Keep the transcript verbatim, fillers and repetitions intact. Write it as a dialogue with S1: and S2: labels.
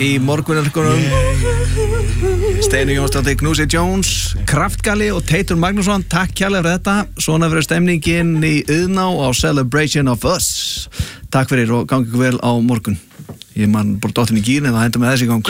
S1: Í morgunarkunum Steini Jónsdóttir, Knúsi Jones, Kraftgali og Teitur Magnússon. Takk kærlega fyrir þetta. Svona verður stemningin í Iðná á Celebration of Us. Takk fyrir og gangi ykkur vel á morgun. Ég man bara dottin í gýrin eða hendur með þessi gang.